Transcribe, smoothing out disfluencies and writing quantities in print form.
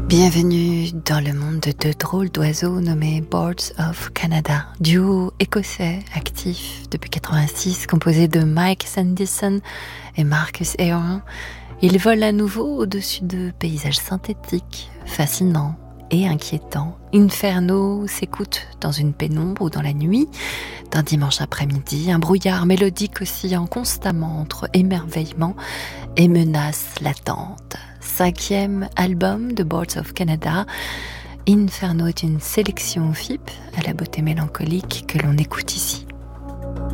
Bienvenue dans le monde de deux drôles d'oiseaux nommés Birds of Canada, duo écossais actif depuis 86, composé de Mike Sandison et Marcus Aaron. Ils volent à nouveau au-dessus de paysages synthétiques, fascinants et inquiétants. Inferno s'écoute dans une pénombre ou dans la nuit d'un dimanche après-midi, un brouillard mélodique oscillant constamment entre émerveillement et menace latente. 5e album de Birds of Canada, Inferno est une sélection FIP à la beauté mélancolique que l'on écoute ici.